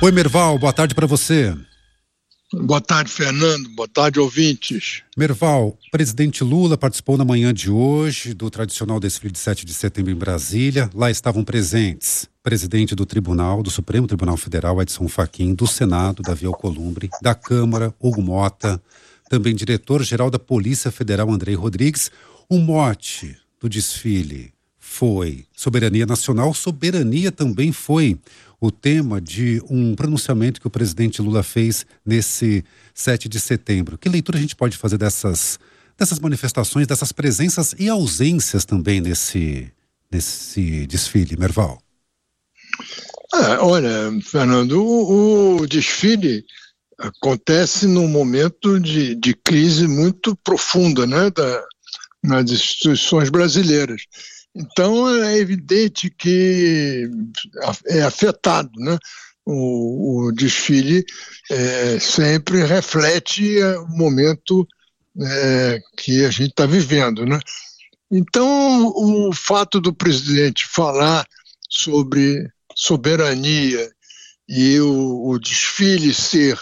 Oi, Merval, boa tarde para você. Boa tarde, Fernando. Boa tarde, ouvintes. Merval, presidente Lula participou na manhã de hoje do tradicional desfile de 7 de setembro em Brasília. Lá estavam presentes presidente do Supremo Tribunal Federal, Edson Fachin, do Senado, Davi Alcolumbre, da Câmara, Hugo Mota, também diretor-geral da Polícia Federal, Andrei Rodrigues. O mote do desfile foi soberania nacional. Soberania também foi o tema de um pronunciamento que o presidente Lula fez nesse 7 de setembro. Que leitura a gente pode fazer dessas manifestações, dessas presenças e ausências também nesse desfile, Merval? Olha, Fernando, o desfile acontece num momento de crise muito profunda, né, nas instituições brasileiras. Então é evidente que é afetado, né? O desfile sempre reflete o momento que a gente está vivendo, né? Então o fato do presidente falar sobre soberania e o desfile ser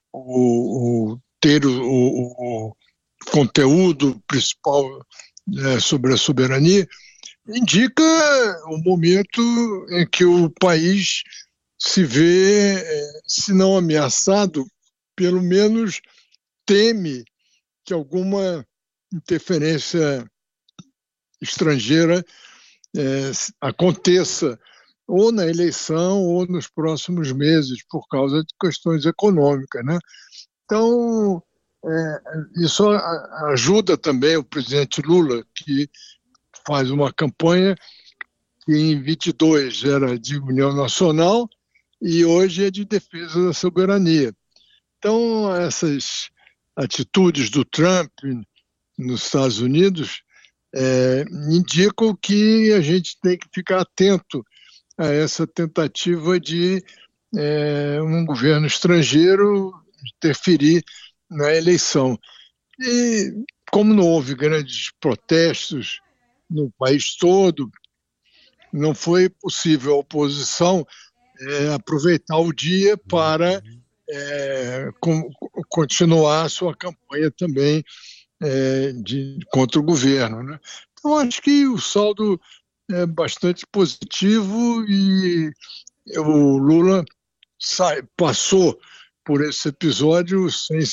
ter o conteúdo principal sobre a soberania indica o momento em que o país se vê, se não ameaçado, pelo menos teme que alguma interferência estrangeira aconteça ou na eleição ou nos próximos meses, por causa de questões econômicas, né? Então, isso ajuda também o presidente Lula, que faz uma campanha que em 22 era de união nacional e hoje é de defesa da soberania. Então, essas atitudes do Trump nos Estados Unidos indicam que a gente tem que ficar atento a essa tentativa de um governo estrangeiro interferir na eleição. E como não houve grandes protestos no país todo, não foi possível a oposição aproveitar o dia para continuar a sua campanha também contra o governo, né? Então, acho que o saldo é bastante positivo e o Lula passou por esse episódio sem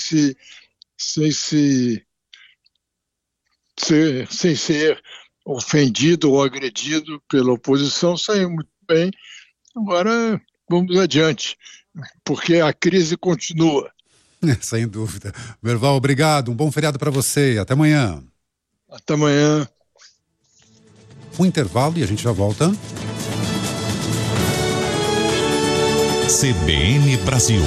ser ofendido ou agredido pela oposição, saiu muito bem. Agora vamos adiante, porque a crise continua. Sem dúvida. Merval, obrigado, um bom feriado para você, até amanhã. Até amanhã. Um intervalo e a gente já volta. CBN Brasil.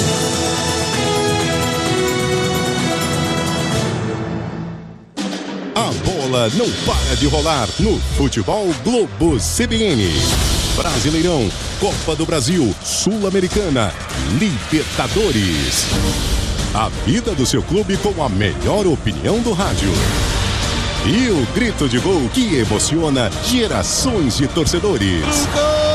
A bola não para de rolar no Futebol Globo CBN. Brasileirão, Copa do Brasil, Sul-Americana, Libertadores. A vida do seu clube com a melhor opinião do rádio. E o grito de gol que emociona gerações de torcedores.